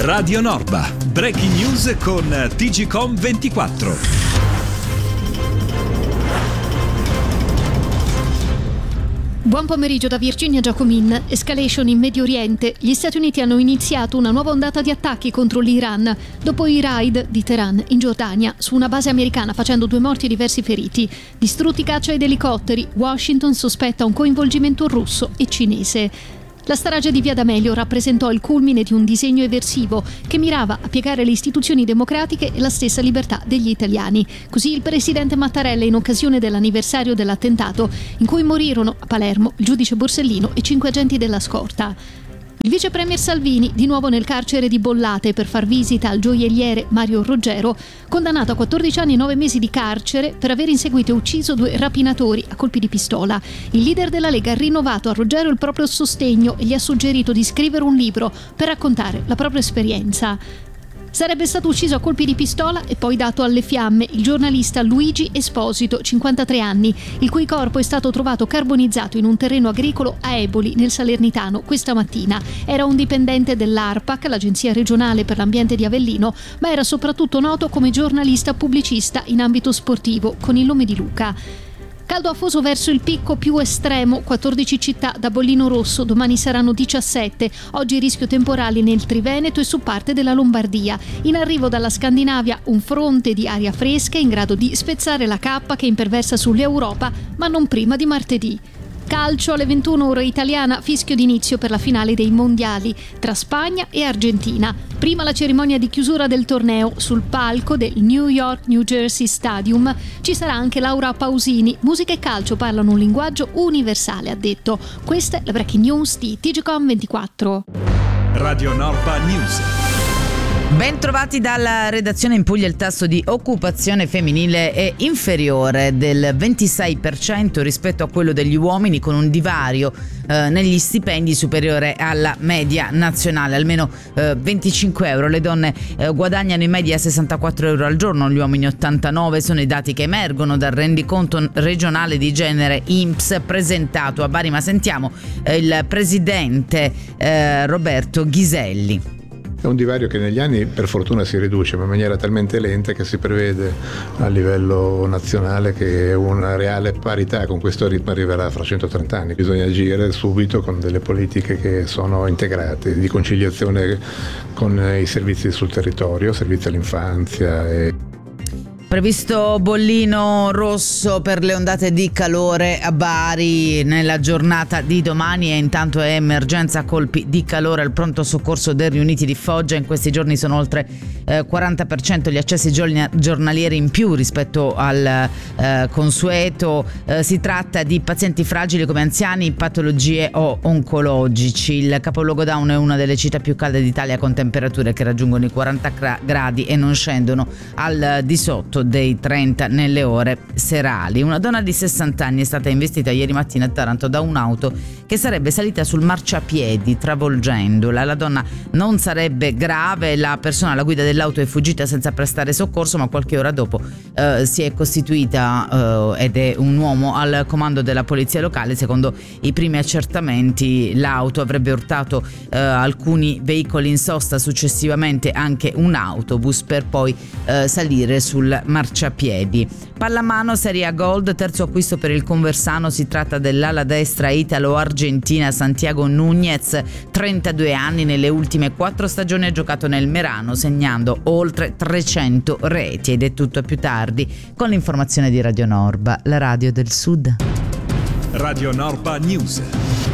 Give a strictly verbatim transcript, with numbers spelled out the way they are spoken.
Radio Norba, breaking news con T G C O M ventiquattro. Buon pomeriggio da Virginia Giacomin. Escalation in Medio Oriente. Gli Stati Uniti hanno iniziato una nuova ondata di attacchi contro l'Iran dopo i raid di Teheran in Giordania su una base americana, facendo due morti e diversi feriti. Distrutti caccia ed elicotteri. Washington sospetta un coinvolgimento russo e cinese. La strage di Via D'Amelio rappresentò il culmine di un disegno eversivo che mirava a piegare le istituzioni democratiche e la stessa libertà degli italiani. Così il presidente Mattarella, in occasione dell'anniversario dell'attentato in cui morirono a Palermo il giudice Borsellino e cinque agenti della scorta. Il vice premier Salvini, di nuovo nel carcere di Bollate per far visita al gioielliere Mario Roggero, condannato a quattordici anni e nove mesi di carcere per aver inseguito e ucciso due rapinatori a colpi di pistola. Il leader della Lega ha rinnovato a Roggero il proprio sostegno e gli ha suggerito di scrivere un libro per raccontare la propria esperienza. Sarebbe stato ucciso a colpi di pistola e poi dato alle fiamme il giornalista Luigi Esposito, cinquantatré anni, il cui corpo è stato trovato carbonizzato in un terreno agricolo a Eboli, nel Salernitano, questa mattina. Era un dipendente dell'ARPAC, l'Agenzia regionale per l'ambiente di Avellino, ma era soprattutto noto come giornalista pubblicista in ambito sportivo, con il nome di Luca. Caldo afoso verso il picco più estremo, quattordici città da bollino rosso, domani saranno diciassette, oggi rischio temporali nel Triveneto e su parte della Lombardia. In arrivo dalla Scandinavia un fronte di aria fresca in grado di spezzare la cappa che imperversa sull'Europa, ma non prima di martedì. Calcio alle ventuno ora italiana, fischio d'inizio per la finale dei mondiali tra Spagna e Argentina. Prima la cerimonia di chiusura del torneo sul palco del New York New Jersey Stadium. Ci sarà anche Laura Pausini. Musica e calcio parlano un linguaggio universale, ha detto. Questa è la breaking news di T G C O M ventiquattro. Radio Norba News. Ben trovati dalla redazione. In Puglia il tasso di occupazione femminile è inferiore del ventisei per cento rispetto a quello degli uomini, con un divario eh, negli stipendi superiore alla media nazionale, almeno eh, venticinque euro. Le donne eh, guadagnano in media sessantaquattro euro al giorno, gli uomini ottantanove. Sono i dati che emergono dal rendiconto regionale di genere I N P S presentato a Bari, ma sentiamo eh, il presidente eh, Roberto Ghiselli. È un divario che negli anni per fortuna si riduce, ma in maniera talmente lenta che si prevede a livello nazionale che una reale parità con questo ritmo arriverà fra centotrenta anni. Bisogna agire subito con delle politiche che sono integrate, di conciliazione con i servizi sul territorio, servizi all'infanzia e Previsto bollino rosso per le ondate di calore a Bari nella giornata di domani, e intanto è emergenza colpi di calore al pronto soccorso del Riuniti di Foggia. In questi giorni sono oltre eh, quaranta per cento gli accessi giornalieri in più rispetto al eh, consueto. Eh, si tratta di pazienti fragili come anziani, patologie o oncologici. Il capoluogo Down è una delle città più calde d'Italia, con temperature che raggiungono i quaranta gradi e non scendono al di sotto dei trenta nelle ore serali. Una donna di sessanta anni è stata investita ieri mattina a Taranto da un'auto che sarebbe salita sul marciapiedi travolgendola. La donna non sarebbe grave, la persona alla guida dell'auto è fuggita senza prestare soccorso, ma qualche ora dopo eh, si è costituita eh, ed è un uomo al comando della polizia locale. Secondo i primi accertamenti l'auto avrebbe urtato eh, alcuni veicoli in sosta, successivamente anche un autobus, per poi eh, salire sul marciapiedi. Pallamano Serie A Gold, terzo acquisto per il Conversano. Si tratta dell'ala destra italo-argentina Santiago Núñez, trentadue anni. Nelle ultime quattro stagioni ha giocato nel Merano, segnando oltre trecento reti. Ed è tutto, più tardi con l'informazione di Radio Norba, la radio del Sud. Radio Norba News.